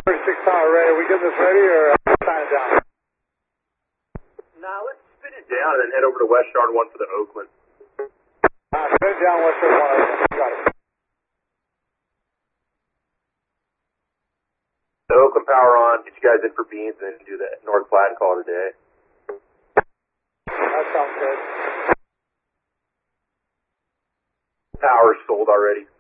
36 power ready. Are we getting this ready or sign it down? Nah, let's spin it down and then head over to West Yard 1 for the Oakland. Spin it down West Yard 1. Got it. The Oakland power on. Get you guys in for beans and then do the North Platte call today. That sounds good. Power's sold already.